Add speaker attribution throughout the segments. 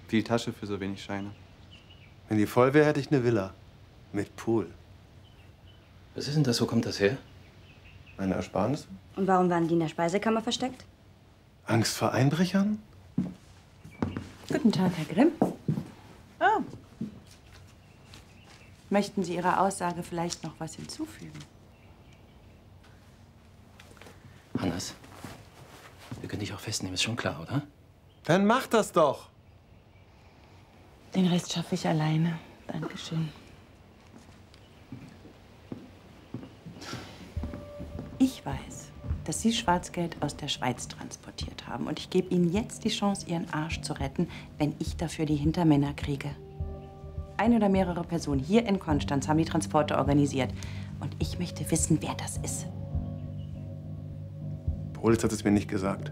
Speaker 1: Viel Tasche für so wenig Scheine.
Speaker 2: Wenn die voll wäre, hätte ich eine Villa. Mit Pool.
Speaker 3: Was ist denn das? Wo kommt das her?
Speaker 2: Meine Ersparnisse?
Speaker 4: Und warum waren die in der Speisekammer versteckt?
Speaker 2: Angst vor Einbrechern?
Speaker 5: Guten Tag, Herr Grimm. Oh. Möchten Sie Ihrer Aussage vielleicht noch was hinzufügen?
Speaker 3: Hannes, wir können dich auch festnehmen, ist schon klar, oder?
Speaker 2: Dann mach das doch.
Speaker 5: Den Rest schaffe ich alleine. Dankeschön. Ich weiß, dass Sie Schwarzgeld aus der Schweiz transportiert haben. Und ich gebe Ihnen jetzt die Chance, Ihren Arsch zu retten, wenn ich dafür die Hintermänner kriege. Eine oder mehrere Personen hier in Konstanz haben die Transporte organisiert. Und ich möchte wissen, wer das ist.
Speaker 2: Politz hat es mir nicht gesagt.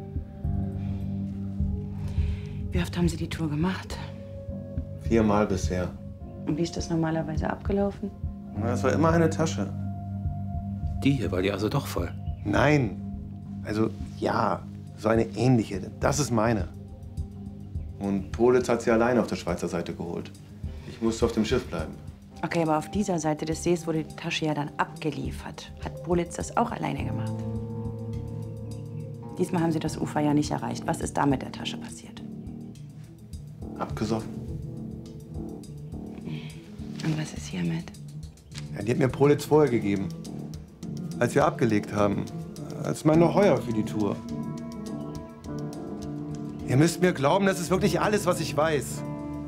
Speaker 5: Wie oft haben Sie die Tour gemacht?
Speaker 2: 4 Mal bisher.
Speaker 5: Und wie ist das normalerweise abgelaufen?
Speaker 2: Na, das war immer eine Tasche.
Speaker 3: Die hier war die also doch voll.
Speaker 2: Nein. Also, ja, so eine ähnliche. Das ist meine. Und Politz hat sie alleine auf der Schweizer Seite geholt. Ich musste auf dem Schiff bleiben.
Speaker 5: Okay, aber auf dieser Seite des Sees wurde die Tasche ja dann abgeliefert. Hat Politz das auch alleine gemacht? Diesmal haben Sie das Ufer ja nicht erreicht. Was ist da mit der Tasche passiert?
Speaker 2: Abgesoffen.
Speaker 5: Und was ist hiermit?
Speaker 2: Ja, die hat mir Politz vorher gegeben. Als wir abgelegt haben. Als mein Heuer für die Tour. Ihr müsst mir glauben, das ist wirklich alles, was ich weiß.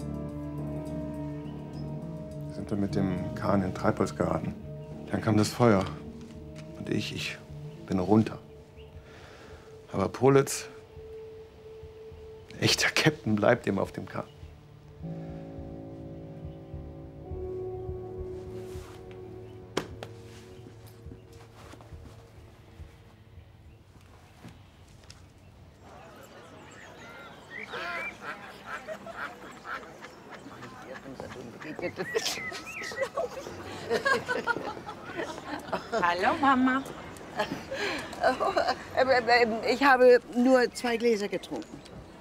Speaker 2: Wir sind dann mit dem Kahn in Treibholz geraten. Dann kam das Feuer. Und ich bin runter. Aber Politz, echter Captain, bleibt immer auf dem Kahn.
Speaker 5: Hallo, Mama.
Speaker 6: Ich habe nur 2 Gläser getrunken.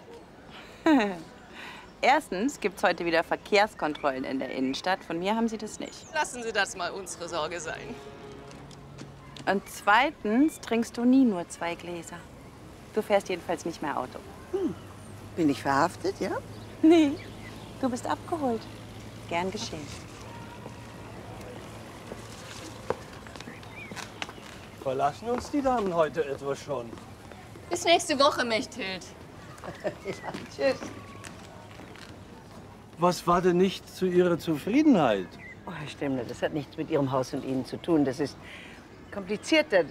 Speaker 5: Erstens gibt es heute wieder Verkehrskontrollen in der Innenstadt. Von mir haben Sie das nicht.
Speaker 7: Lassen Sie das mal unsere Sorge sein.
Speaker 5: Und zweitens trinkst du nie nur 2 Gläser. Du fährst jedenfalls nicht mehr Auto.
Speaker 6: Bin ich verhaftet, ja?
Speaker 5: Nee, du bist abgeholt. Gern geschehen.
Speaker 8: Verlassen uns die Damen heute etwa schon?
Speaker 7: Bis nächste Woche, Mechthild.
Speaker 6: Ja, tschüss.
Speaker 8: Was war denn nicht zu Ihrer Zufriedenheit?
Speaker 6: Oh, Herr Stemmler, das hat nichts mit Ihrem Haus und Ihnen zu tun. Das ist komplizierter.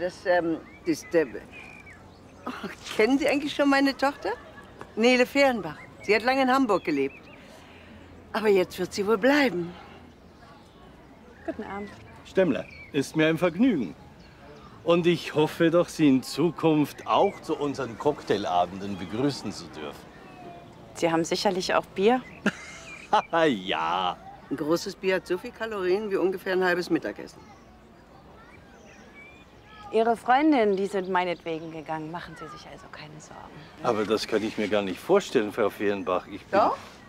Speaker 6: Oh, kennen Sie eigentlich schon meine Tochter? Nele Fehrenbach. Sie hat lange in Hamburg gelebt. Aber jetzt wird sie wohl bleiben.
Speaker 5: Guten Abend.
Speaker 8: Stemmler, ist mir ein Vergnügen. Und ich hoffe doch, Sie in Zukunft auch zu unseren Cocktailabenden begrüßen zu dürfen.
Speaker 5: Sie haben sicherlich auch Bier?
Speaker 8: Ja.
Speaker 6: Ein großes Bier hat so viel Kalorien wie ungefähr ein halbes Mittagessen.
Speaker 5: Ihre Freundinnen, die sind meinetwegen gegangen. Machen Sie sich also keine Sorgen.
Speaker 8: Aber das kann ich mir gar nicht vorstellen, Frau Fehrenbach. Ich bin...
Speaker 6: Doch?